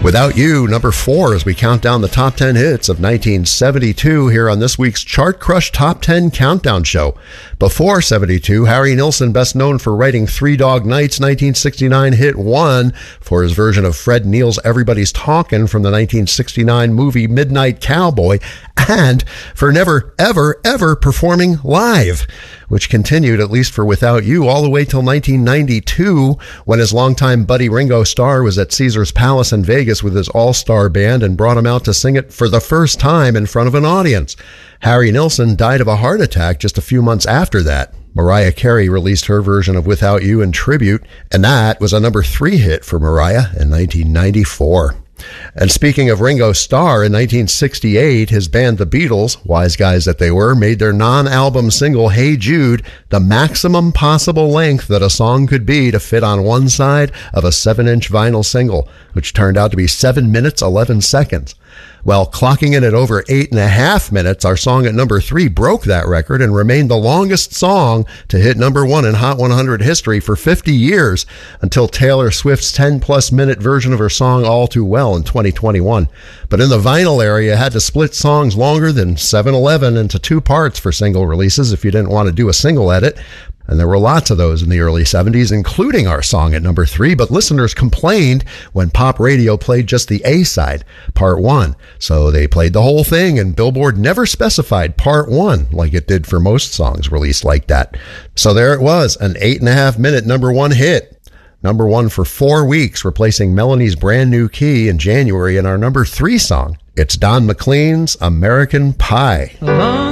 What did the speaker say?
Without You, number 4, as we count down the top 10 hits of 1972 here on this week's Chart Crush Top 10 Countdown Show. Before 72, Harry Nilsson, best known for writing Three Dog Night's 1969 hit One for his version of Fred Neil's Everybody's Talkin' from the 1969 movie Midnight Cowboy, and for never, ever, ever performing live, which continued, at least for Without You, all the way till 1992, when his longtime buddy Ringo Starr was at Caesar's Palace in Vegas with his all-star band and brought him out to sing it for the first time in front of an audience. Harry Nilsson died of a heart attack just a few months after that. Mariah Carey released her version of Without You in tribute, and that was a number 3 hit for Mariah in 1994. And speaking of Ringo Starr, in 1968, his band The Beatles, wise guys that they were, made their non-album single Hey Jude the maximum possible length that a song could be to fit on one side of a 7-inch vinyl single, which turned out to be 7 minutes, 11 seconds. Well, clocking in at over 8.5 minutes, our song at number 3 broke that record and remained the longest song to hit number 1 in Hot 100 history for 50 years until Taylor Swift's 10-plus minute version of her song All Too Well in 2021. But in the vinyl area, you had to split songs longer than 7-Eleven into 2 parts for single releases if you didn't want to do a single edit. And there were lots of those in the early 70s, including our song at number 3, but listeners complained when pop radio played just the A-side, part 1. So they played the whole thing, and Billboard never specified part 1 like it did for most songs released like that. So there it was, an 8.5 minute number 1 hit. Number 1 for 4 weeks, replacing Melanie's Brand New Key in January, and our number 3 song. It's Don McLean's American Pie.